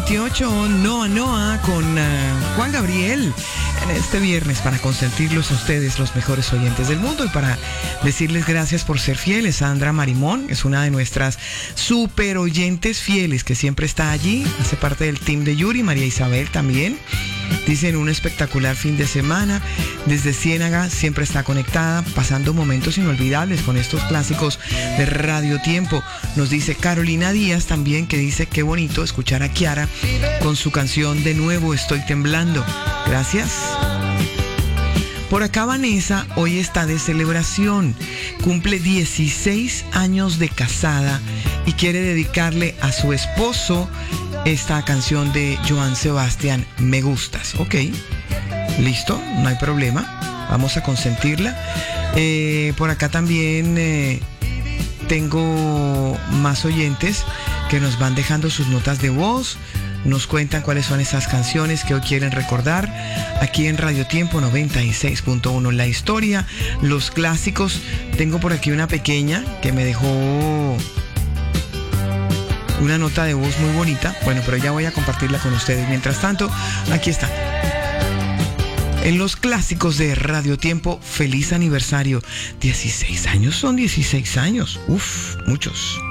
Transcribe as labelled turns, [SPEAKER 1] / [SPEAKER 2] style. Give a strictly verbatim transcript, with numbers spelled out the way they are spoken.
[SPEAKER 1] veintiocho, Noa Noa con uh, Juan Gabriel en este viernes para consentirlos a ustedes, los mejores oyentes del mundo, y para decirles gracias por ser fieles. Sandra Marimón es una de nuestras super oyentes fieles que siempre está allí, hace parte del team de Yuri. María Isabel también. Dicen un espectacular fin de semana. Desde Ciénaga siempre está conectada, pasando momentos inolvidables con estos clásicos de Radio Tiempo. Nos dice Carolina Díaz también, que dice qué bonito escuchar a Kiara con su canción De Nuevo Estoy Temblando. Gracias. Por acá Vanessa hoy está de celebración. Cumple dieciséis años de casada y quiere dedicarle a su esposo esta canción de Joan Sebastián, Me Gustas. Ok, listo, no hay problema, vamos a consentirla. Eh, por acá también eh, tengo más oyentes que nos van dejando sus notas de voz, nos cuentan cuáles son esas canciones que hoy quieren recordar aquí en Radio Tiempo noventa y seis punto uno. La historia, los clásicos. Tengo por aquí una pequeña que me dejó una nota de voz muy bonita. Bueno, pero ya voy a compartirla con ustedes. Mientras tanto, aquí está. En los clásicos de Radio Tiempo, feliz aniversario. dieciséis años, son dieciséis años. Uf, muchos.